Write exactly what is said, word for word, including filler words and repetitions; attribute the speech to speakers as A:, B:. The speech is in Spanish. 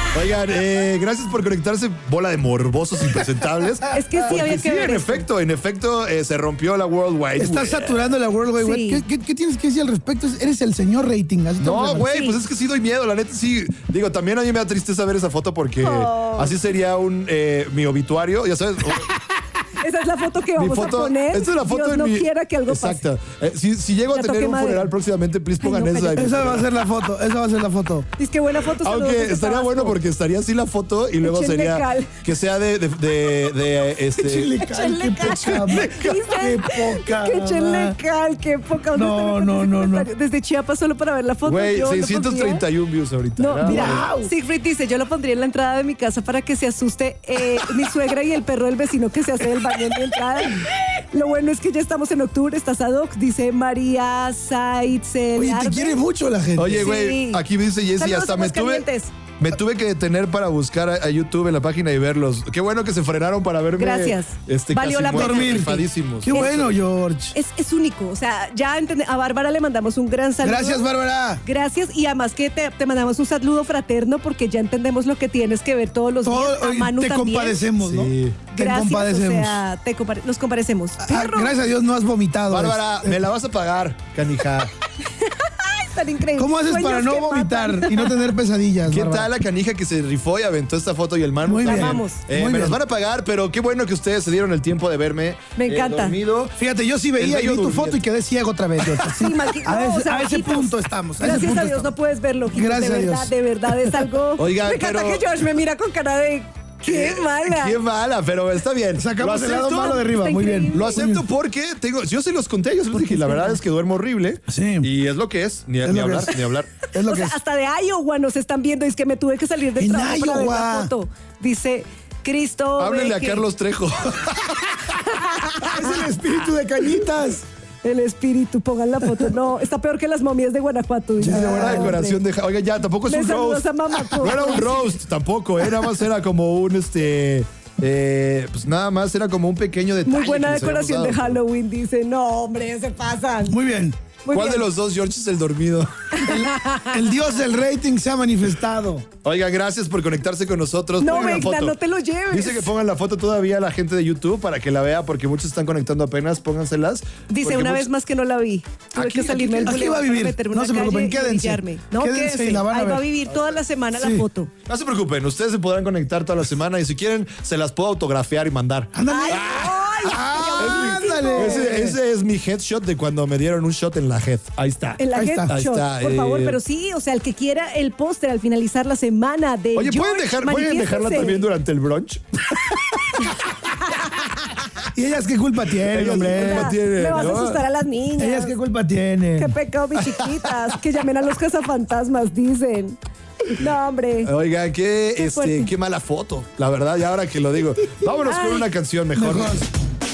A: Oigan, eh, gracias por conectarse, bola de morbosos impresentables.
B: Es que sí,
A: Porque
B: había que
A: sí,
B: ver
A: en
B: esto.
A: efecto, en efecto, eh, se rompió la World Wide
C: Estás
A: Web.
C: saturando la World Wide Web.
B: Sí.
C: ¿Qué, qué, qué tienes que decir al respecto? Eres el señor rating. Así te
A: No,
C: llaman.
A: güey,
B: Sí.
A: pues es que sí doy miedo, la neta sí. Digo, también a mí me da tristeza ver esa foto porque
B: Oh.
A: así sería un eh, mi obituario, ya sabes.
B: Esa es la foto que
A: Mi
B: vamos
A: foto,
B: a poner.
A: esta es la foto
B: Dios
A: de
B: no
A: mi.
B: quiera que algo
A: Exacto. Eh, si, si llego a
B: Ya
A: tener
B: toqué
A: un
B: madera.
A: funeral próximamente, please pongan
B: Ay, no,
A: esa.
B: cállate.
C: Esa va a ser la foto. Esa va a ser la foto.
B: pase. Es que buena foto. saludos
A: Aunque
B: desde
A: estaría bueno
B: Tabasco.
A: porque estaría así la foto y luego
B: Échenle
A: sería
B: cal.
A: que sea de, de, de, de, este.
C: Échenle cal,
B: Échenle
C: qué
B: cal.
C: poca. Qué poca.
B: Que échenle
C: mamá.
B: cal, qué poca.
C: No,
B: ¿Dónde está
C: no,
B: ese
C: no,
B: comentario? Desde Chiapas solo para ver la foto.
A: Güey,
B: yo lo
A: seiscientos treinta y uno views ahorita.
B: No,
A: Ah,
B: mira,
A: bueno.
B: Siegfried dice, yo lo pondría en la entrada de mi casa para que se asuste eh, mi suegra y el perro del vecino que se hace el baño en mi entrada. Lo bueno es que ya estamos en octubre, estás ad hoc, dice María Saitzel.
C: Oye, te quiere mucho la gente.
A: Oye, güey,
B: Sí.
A: aquí me dice Jessy,
B: Saludos,
A: hasta me
B: somos
A: tuve,
B: calientes.
A: me tuve que detener para buscar a, a YouTube en la página y verlos. Qué bueno que se frenaron para verme.
B: Gracias.
A: Este,
B: Valió
A: casi
B: la pena.
A: muertos,
C: Dormir.
A: rifadísimos.
C: Qué bueno, George.
B: Es, es único, o sea, ya entende- a Bárbara le mandamos un gran saludo.
C: Gracias, Bárbara.
B: Gracias y además que te, te mandamos un saludo fraterno porque ya entendemos lo que tienes que ver todos los
C: Todo,
B: días. A
C: oye,
B: Manu
C: te
B: también.
C: compadecemos, ¿no?
A: Sí.
C: Te
B: Gracias,
C: compadecemos.
B: o sea, te compare- nos comparecemos.
C: Ah,
B: Perro,
C: gracias a Dios no has vomitado.
A: Bárbara,
C: Es-
A: me la vas a pagar, canija.
B: tan increíble.
C: ¿Cómo haces
B: Sueños
C: para no
B: que
C: vomitar
B: matan.
C: y no tener pesadillas?
A: ¿Qué
C: Bárbara?
A: tal la canija que se rifó y aventó esta foto y el man?
C: Muy bien.
B: Amamos.
A: Eh,
C: Muy
A: me
C: bien.
A: las van a pagar, pero qué bueno que ustedes se dieron el tiempo de verme.
B: Me
A: eh,
B: encanta.
A: dormido.
C: Fíjate, yo sí
A: El
C: veía y
A: bello
C: vi tu
A: durmiendo.
C: foto y quedé ciego otra vez. George.
B: Sí, Marqui-
C: a,
B: no,
C: ese,
B: o sea,
C: a ese
B: Marquitos,
C: punto estamos. A ese
B: Gracias
C: punto
B: a Dios
C: estamos.
B: no puedes verlo, Ojitos,
C: Gracias
B: de
C: a
B: verdad,
C: Dios.
B: de verdad es algo.
A: Oigan,
B: me encanta
A: pero-
B: que George me mira con cara de qué mala.
A: Qué mala, pero está bien.
C: Sacamos
A: Lo
C: el lado
A: acepto.
C: malo de arriba.
B: Está
C: Muy bien.
B: increíble.
A: Lo
C: Muy
A: acepto
C: bien.
A: porque tengo, yo se los conté, yo se los dije, la verdad es que duermo horrible.
C: Sí.
A: Y es lo que es, ni,
C: Es
A: ni
C: lo que
A: hablar,
C: es.
A: ni hablar.
C: Es lo
B: O
C: que
B: sea,
C: es.
B: hasta de Iowa nos están viendo y es que me tuve que salir del
C: En
B: trabajo para ver la
C: Iowa.
B: foto. Dice Cristo.
A: Háblenle a
B: ve que
A: Carlos Trejo.
C: Es el espíritu de Cañitas.
B: El espíritu, pongan la foto. No, está peor que las momias de Guanajuato. dice.
A: Una buena
B: Ay,
A: decoración
B: hombre.
A: de... Oiga, ya, tampoco es
B: Me
A: un
B: saludas
A: roast.
B: a Mamaco.
A: No era un roast tampoco, eh, nada más era como un, este... eh, pues nada más era como un pequeño detalle.
B: Muy buena
A: que les habíamos
B: decoración de
A: dado.
B: Halloween, dice. No, hombre, se pasan.
C: Muy bien.
B: Muy
A: ¿Cuál
B: bien.
A: de los dos, George, es el dormido?
C: El dios del rating se ha manifestado.
A: Oiga, gracias por conectarse con nosotros.
B: No,
A: Pongan la
B: Vecna,
A: foto.
B: no te lo lleves.
A: Dice que pongan la foto todavía a la gente de YouTube para que la vea, porque muchos están conectando apenas, pónganselas.
B: Dice
A: Porque
B: una
A: muchos-
B: vez más que no la vi. Tuve
A: Aquí,
B: que salirme
A: aquí,
B: del
C: aquí va a
B: bulevar para
C: vivir.
B: meterme
C: No
B: en
C: se
B: una
C: preocupen,
B: calle y
C: quédense.
B: brillarme. No,
C: Quédense
B: quédense.
C: y la van a
B: Ahí va a
C: ver.
B: vivir toda la semana
C: Sí.
B: la foto.
A: No se preocupen, ustedes se podrán conectar toda la semana y si quieren, se las puedo autografiar y mandar.
C: Ándale.
B: ¡Ay, ay!
C: Ándale.
A: Ese, ese es mi headshot de cuando me dieron un shot en la head. Ahí está.
B: En la
C: Ahí está.
B: headshot,
A: Ahí está,
B: por
A: eh.
B: favor, pero sí, o sea, el que quiera el póster al finalizar la semana de
A: Oye, ¿pueden,
B: George,
A: dejar, ¿pueden dejarla
B: manifiéstense.
A: también durante el brunch?
C: ¿Y ellas qué culpa tienen,
A: Ellas qué
C: hombre?
A: culpa
B: Mira,
A: tienen,
B: Me vas
A: ¿no?
B: a asustar a las niñas.
C: ¿Ellas qué culpa tienen?
B: Qué pecado, mis chiquitas. Que llamen a los cazafantasmas, dicen. No, hombre.
A: Oigan, qué,
B: Qué
A: este,
B: fuerte.
A: qué mala foto, la verdad, y ahora que lo digo. Vámonos con
B: Ay.
A: una canción mejor.
C: Mejor.